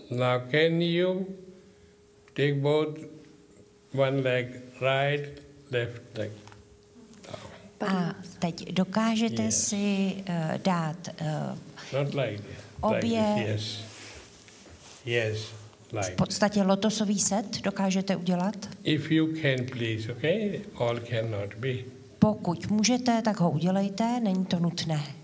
Now can you take both one leg right, left leg down? A teď dokážete si dát Not like this. obě, like this. Yes, like v podstatě lotosový set dokážete udělat? If you can, please, okay? All cannot be. Pokud můžete, tak ho udělejte, není to nutné.